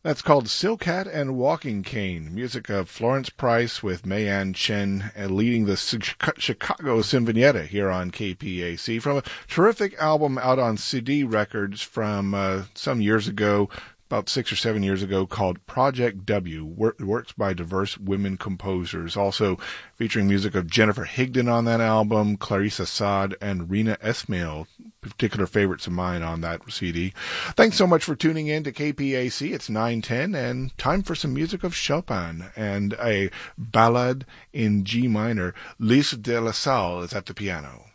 That's called Silkat and Walking Cane, music of Florence Price with Mei-Ann Chen leading the Chicago Sinfonietta here on KPAC from a terrific album out on CD Records from some years ago, about 6 or 7 years ago, called Project W, works by diverse women composers, also featuring music of Jennifer Higdon on that album, Clarissa Saad, and Rina Esmail, particular favorites of mine on that CD. Thanks so much for tuning in to KPAC. It's 9:10 and time for some music of Chopin and a ballad in G minor. Lise de la Salle is at the piano.